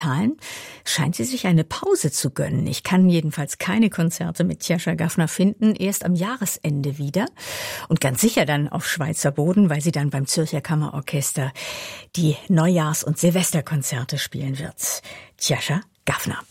scheint sie sich eine Pause zu gönnen. Ich kann jedenfalls keine Konzerte mit Tjasa Gafner finden, erst am Jahresende wieder. Und ganz sicher dann auf Schweizer Boden, weil sie dann beim Zürcher Kammerorchester die Neujahrs- und Silvesterkonzerte spielen wird. Tjasa Gafner.